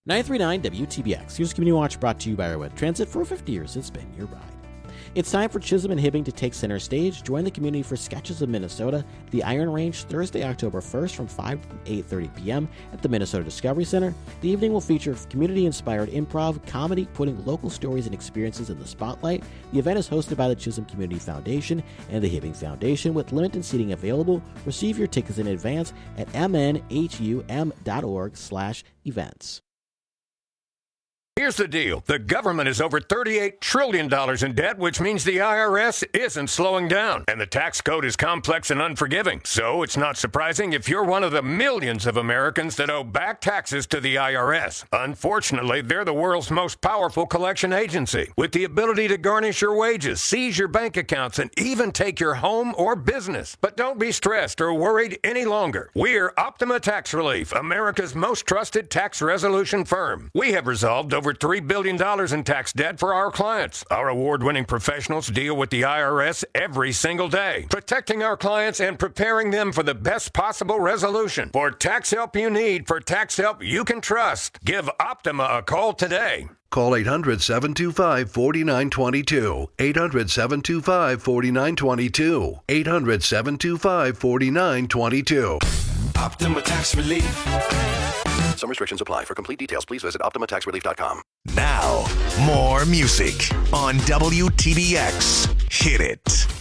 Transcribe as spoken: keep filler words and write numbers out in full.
nine three nine W T B X. Here's a Community Watch brought to you by Arrowhead Transit. For fifty years, it's been your ride. It's time for Chisholm and Hibbing to take center stage. Join the community for Sketches of Minnesota, the Iron Range, Thursday, October first from five to eight thirty p.m. at the Minnesota Discovery Center. The evening will feature community-inspired improv, comedy, putting local stories and experiences in the spotlight. The event is hosted by the Chisholm Community Foundation and the Hibbing Foundation with limited seating available. Receive your tickets in advance at mnhum.org slash events. Here's the deal. The government is over thirty-eight trillion dollars in debt, which means the I R S isn't slowing down. And the tax code is complex and unforgiving. So it's not surprising if you're one of the millions of Americans that owe back taxes to the I R S. Unfortunately, they're the world's most powerful collection agency, with the ability to garnish your wages, seize your bank accounts, and even take your home or business. But don't be stressed or worried any longer. We're Optima Tax Relief, America's most trusted tax resolution firm. We have resolved over over three billion dollars in tax debt for our clients. Our award-winning professionals deal with the I R S every single day, protecting our clients and preparing them for the best possible resolution. For tax help you need, for tax help you can trust, give Optima a call today. Call eight hundred, seven two five, four nine two two. eight hundred, seven two five, four nine two two. eight hundred, seven two five, four nine two two. Optima Tax Relief. Some restrictions apply. For complete details, please visit optima tax relief dot com. Now, more music on W T B X. Hit it.